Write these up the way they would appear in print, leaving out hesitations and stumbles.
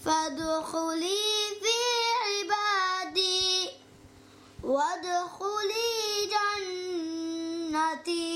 فادخلي في عبادي وادخلي جنتي.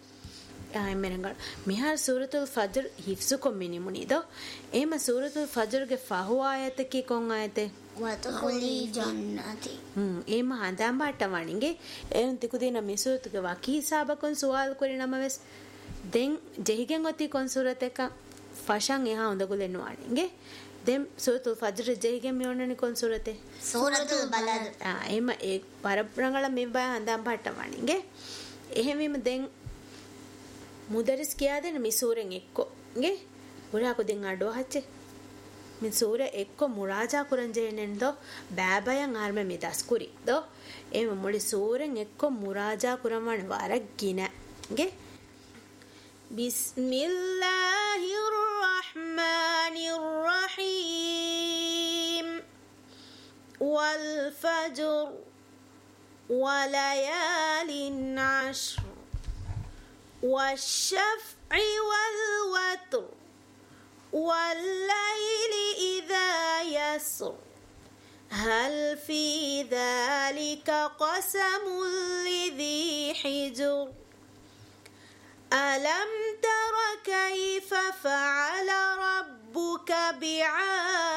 මිහාර සූරතුල් ෆජර් හිෆ්සු කොම්මිනි මුනිද එම සූරතුල් ෆජර්ගේ ෆහු ආයතකි කොන් ආයතේ වදඛුලි ජන්නති. එම හඳම් බාට වණිගේ එන් තිකුදින මිසූරතුගේ වකී හිසාබකොන් සුවාල් කුරි නමවස් දෙන් ජෙහිගෙන් ඔති කොන් සූරතක ෆෂන් එහා හොඳගුලෙන් වණිගේ දෙම් සූරතුල් ෆජර් ජෙහිගෙන් මියොන්නනි කොන් සූරතේ සූරතුල් බලද්. එම ඒ පරප්‍රංගල මෙබ්බා හඳම් බාට වණිගේ එහෙමම දෙන් මුදරිස් කියා දෙන මිසූරෙන් එක්කො ගේ උරාකු දෙන් අඩෝ හච්චේ මිසූර එක්කො මුරාජා කුරන් ජේනෙන්දෝ බෑබයන් ආර්ම මේ දස්කුරි දෝ එම මුලි සූරෙන් එක්කො මුරාජා කුරන් වන වරක් ගින ගේ බිස්මිල්ලාහිර් රහ්මානිර් රහීම් වල් ෆජර් වලයාලින් අශ්ර් والشفع والوتر والليل إذا يسر هل في ذلك قسم لذي حجر ألم تر كيف فعل ربك بعاد